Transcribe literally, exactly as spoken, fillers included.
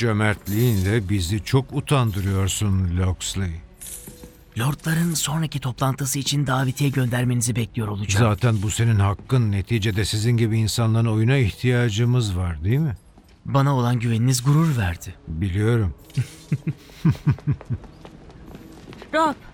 Cömertliğinle bizi çok utandırıyorsun Loxley. Lordların sonraki toplantısı için davetiye göndermenizi bekliyor olacağım. Zaten bu senin hakkın. Neticede sizin gibi insanların oyuna ihtiyacımız var, değil mi? Bana olan güveniniz gurur verdi. Biliyorum. Rob,